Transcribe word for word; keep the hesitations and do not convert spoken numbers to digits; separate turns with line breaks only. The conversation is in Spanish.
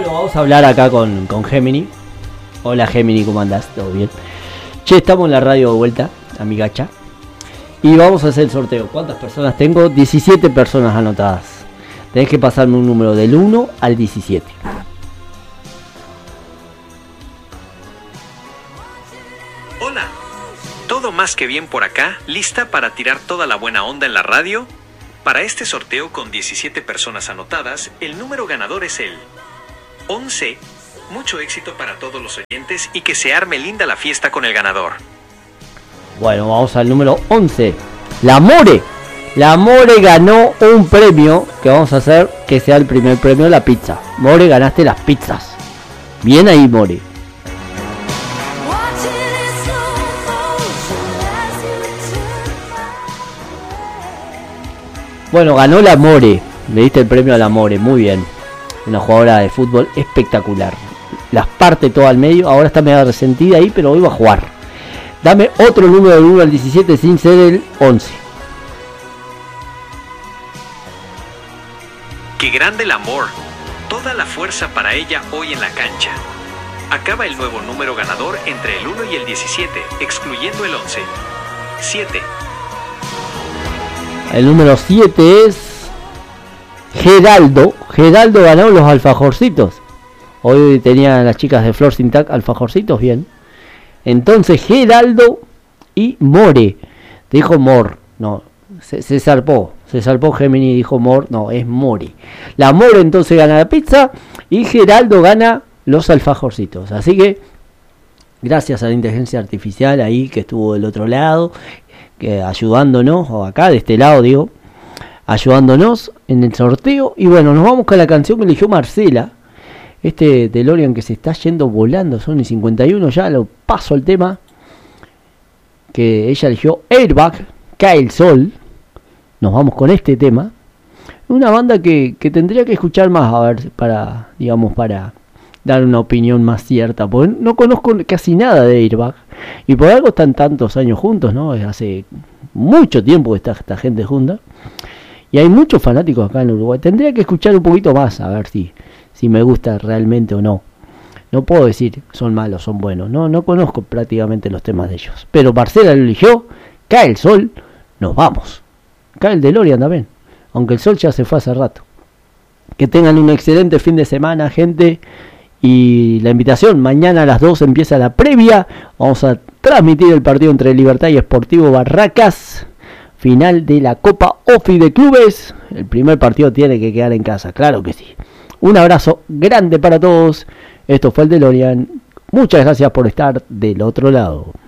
Bueno, vamos a hablar acá con, con Gemini. Hola Gemini, ¿cómo andás? ¿Todo bien? Che, estamos en la radio de vuelta, amigacha. Y vamos a hacer el sorteo. ¿Cuántas personas tengo? diecisiete personas anotadas. Tenés que pasarme un número del uno al diecisiete.
Hola, ¿todo más que bien por acá? ¿Lista para tirar toda la buena onda en la radio? Para este sorteo con diecisiete personas anotadas, el número ganador es el once. Mucho éxito para todos los oyentes y que se arme linda la fiesta con el ganador.
Bueno, vamos al número once. La More. La More ganó un premio que vamos a hacer que sea el primer premio, la pizza. More, ganaste las pizzas. Bien ahí, More. Bueno, ganó la More. Le diste el premio a la More, muy bien. Una jugadora de fútbol espectacular. Las parte todo al medio. Ahora está medio resentida ahí, pero hoy va a jugar. Dame otro número del uno al diecisiete sin ser el once.
¡Qué grande el amor! Toda la fuerza para ella hoy en la cancha. Acaba el nuevo número ganador entre el uno y el diecisiete, excluyendo el once. siete.
El número siete es Geraldo. Geraldo ganó los alfajorcitos. Hoy tenían las chicas de Flor Sintac alfajorcitos, bien. Entonces Geraldo y More. Te dijo Mor. No, se, se zarpó. Se zarpó Gemini y dijo Mor. No, es More. La More entonces gana la pizza y Geraldo gana los alfajorcitos. Así que, gracias a la inteligencia artificial ahí que estuvo del otro lado, que ayudándonos, o acá de este lado digo, ayudándonos en el sorteo. Y bueno, nos vamos con la canción que eligió Marcela. Este DeLorean que se está yendo volando, son y cincuenta y uno, ya lo paso al tema. Que ella eligió Airbag, Cae el Sol. Nos vamos con este tema. Una banda que, que tendría que escuchar más, a ver, para, digamos, para dar una opinión más cierta. Porque no conozco casi nada de Airbag. Y por algo están tantos años juntos, ¿no? Hace mucho tiempo que está esta gente junta. Y hay muchos fanáticos acá en Uruguay. Tendría que escuchar un poquito más, a ver si... si me gusta realmente o no. No puedo decir son malos, son buenos. No, no conozco prácticamente los temas de ellos. Pero Marcela lo eligió. Cae el sol. Nos vamos. Cae el DeLorean también. Aunque el sol ya se fue hace rato. Que tengan un excelente fin de semana, gente. Y la invitación. Mañana a las dos empieza la previa. Vamos a transmitir el partido entre Libertad y Sportivo Barracas. Final de la Copa Ofi de Clubes. El primer partido tiene que quedar en casa. Claro que sí. Un abrazo grande para todos. Esto fue el DeLorean. Muchas gracias por estar del otro lado.